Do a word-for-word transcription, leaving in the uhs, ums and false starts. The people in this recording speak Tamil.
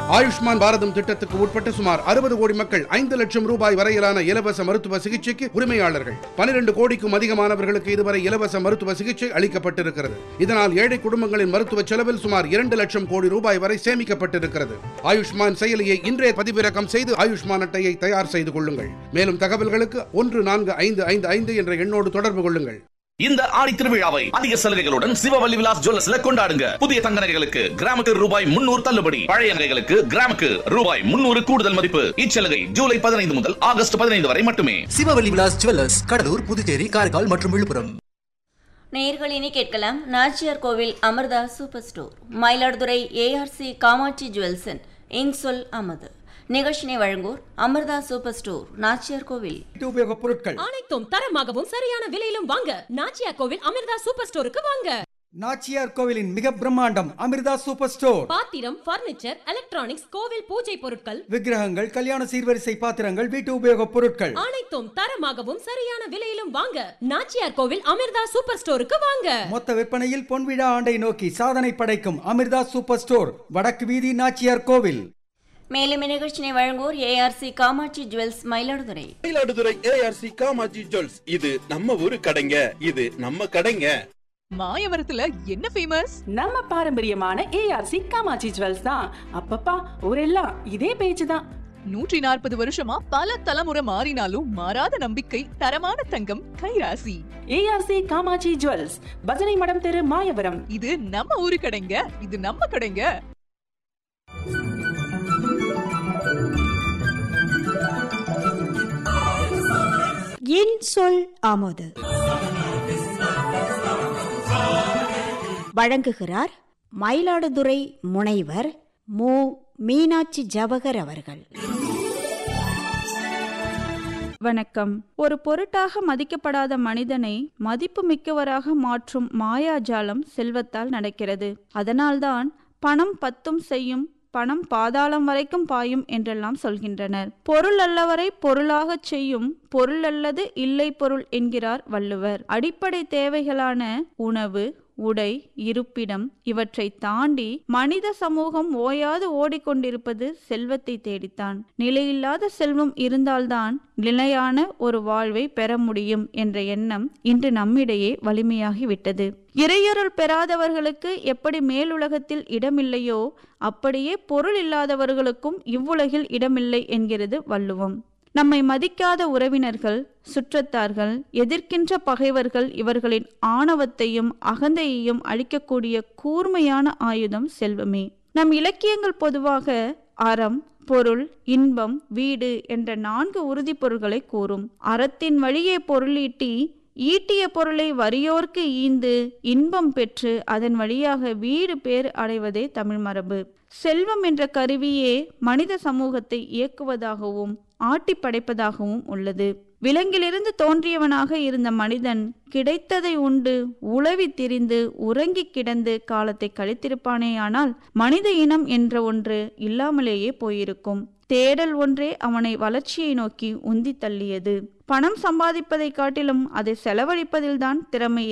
ஆயுஷ்மான் பாரதம் திட்டத்துக்கு உட்பட்ட சுமார் அறுபது கோடி மக்கள் ஐந்து லட்சம் ரூபாய் வரையிலான இலவச மருத்துவ சிகிச்சைக்கு உரிமையாளர்கள். பனிரெண்டு கோடிக்கும் அதிகமானவர்களுக்கு இதுவரை இலவச மருத்துவ சிகிச்சை அளிக்கப்பட்டிருக்கிறது. இதனால் ஏழை குடும்பங்களின் மருத்துவ செலவில் சுமார் இரண்டு லட்சம் கோடி ரூபாய் வரை சேமிக்கப்பட்டிருக்கிறது. ஆயுஷ்மான் செயலியை இன்றே பதிவிறக்கம் செய்து ஆயுஷ்மான் அட்டையை தயார் செய்து கொள்ளுங்கள். மேலும் தகவல்களுக்கு ஒன்று நான்கு ஐந்து ஐந்து ஐந்து என்ற எண்ணோடு தொடர்பு கொள்ளுங்கள். இந்த ஆடி திருவிழாவை அதிக சலுகைகளுடன் சிவவல்லி விலாஸ் ஜுவல்லர்ஸ்ல கொண்டாடுங்க. புதிய தங்க நகைகளுக்கு கிராமுக்கு ரூபாய் முன்னூறு தள்ளுபடி, பழைய நகைகளுக்கு கிராமுக்கு ரூபாய் முன்னூறு கூடுதல் மதிப்பு. இச்சலுகை ஜூலை பதினைந்து முதல் ஆகஸ்ட் பதினைந்து வரை மட்டுமே. சிவவல்லி விலாஸ் ஜுவல்லர்ஸ், கடலூர், புதுச்சேரி, காரைக்கால் மற்றும் விழுப்புரம். நேயர்கள் இனி கேட்கலாம் நாச்சியார் கோவில் Amrita super store, Mayiladuthurai ARC Kamakshi ஜுவல்ஸன் இன்சொல் அமது. நிகழ்ச்சினை வழங்குவோர் அமிர்தா சூப்பர் ஸ்டோர், நாச்சியார் கோவில். உபயோகப் பொருட்கள் அனைத்தும் தரமாகவும் சரியான விலையிலும் வாங்க நாச்சியார் கோவில் அமிர்தா சூப்பர் ஸ்டோருக்கு வாங்க. நாச்சியார் கோவிலின் மிக பிரம்மாண்டம் அமிர்தா சூப்பர் ஸ்டோர். பாத்திரம், பர்னிச்சர், எலக்ட்ரானிக்ஸ், கோவில் பூஜை பொருட்கள், விக்கிரகங்கள், கல்யாண சீர்வரிசை பாத்திரங்கள், வீட்டு உபயோகப் பொருட்கள் அனைத்தும் தரமாகவும் சரியான விலையிலும் வாங்க நாச்சியார் கோவில் அமிர்தா சூப்பர் ஸ்டோருக்கு வாங்க. மொத்த விற்பனையில் பொன்விழா ஆண்டை நோக்கி சாதனை படைக்கும் அமிர்தா சூப்பர் ஸ்டோர், வடக்கு வீதி, நாச்சியார் கோவில். மேலும் இந்நிகழ்ச்சியை வழங்குவோர் ARC Kamakshi jewels, Mayiladuthurai. Mayiladuthurai ARC Kamakshi jewels, இது நம்ம ஊரு கடைங்க, இது நம்ம கடைங்க. மாயவரத்துல என்ன ஃபேமஸ்? நம்ம பாரம்பரியமான ஏஆர்சி காமாட்சி ஜுவல்ஸ் தான். அப்பப்பா ஊரெல்லாம் இதே பேச்சு தான். நூற்றி நாற்பது வருஷமா பல தலைமுறை மாறினாலும் மாறாத நம்பிக்கை, தரமான தங்கம், கைராசி. ஏஆர்சி காமாட்சி ஜுவல்ஸ், பஜனை மடம் தெரு, மாயவரம். இது நம்ம ஊரு கடைங்க, இது நம்ம கடைங்க. என் சொல் ஆமோது வழங்குகிறார் மயிலாடுதுறை முனைவர் மு மீனாட்சி ஜவஹர் அவர்கள். வணக்கம். ஒரு பொருட்டாக மதிக்கப்படாத மனிதனை மதிப்பு மிக்கவராக மாற்றும் மாயாஜாலம் செல்வத்தால் நடக்கிறது. அதனால்தான் பணம் பத்தும் செய்யும், பணம் பாதாளம் வரைக்கும் பாயும் என்றெல்லாம் சொல்கின்றனர். பொருள் அல்லவரை பொருளாகச் செய்யும், பொருள் அல்லது இல்லை பொருள் என்கிறார் வள்ளுவர். அடிப்படை தேவைகளான உணவு, உடை, இருப்பிடம் இவற்றை தாண்டி மனித சமூகம் ஓயாது ஓடிக்கொண்டிருப்பது செல்வத்தை தேடித்தான். நிலையில்லாத செல்வம் இருந்தால்தான் நிலையான ஒரு வாழ்வை பெற முடியும் என்ற எண்ணம் இன்று நம்மிடையே வலிமையாகிவிட்டது. இறையருள் பெறாதவர்களுக்கு எப்படி மேலுலகத்தில் இடமில்லையோ அப்படியே பொருள் இல்லாதவர்களுக்கும் இவ்வுலகில் இடமில்லை என்கிறது வள்ளுவம். நம்மை மதிக்காத உறவினர்கள், சுற்றத்தார்கள், எதிர்க்கின்ற பகைவர்கள் இவர்களின் ஆணவத்தையும் அகந்தையையும் அழிக்கக்கூடிய கூர்மையான ஆயுதம் செல்வமே. நம் இலக்கியங்கள் பொதுவாக அறம், பொருள், இன்பம், வீடு என்ற நான்கு உறுதி பொருள்களை கூறும். அறத்தின் வழியே பொருளீட்டி ஈட்டிய பொருளை வறியோர்க்கு ஈந்து இன்பம் பெற்று அதன் வழியாக வீடு பேறு அடைவதே தமிழ் மரபு. செல்வம் என்ற கருவியே மனித சமூகத்தை இயக்குவதாகவும் ஆட்டி படைப்பதாகவும் உள்ளது. விலங்கிலிருந்து தோன்றியவனாக இருந்த மனிதன் கிடைத்ததை உண்டு உளவி திரிந்து உறங்கி கிடந்து காலத்தை கழித்திருப்பானேயானால் மனித இனம் என்ற ஒன்று இல்லாமலேயே போயிருக்கும். தேடல் ஒன்றே அவனை வளர்ச்சியை நோக்கி உந்தி தள்ளியது. பணம் சம்பாதிப்பதை காட்டிலும் அதை செலவழிப்பதில்தான் திறமை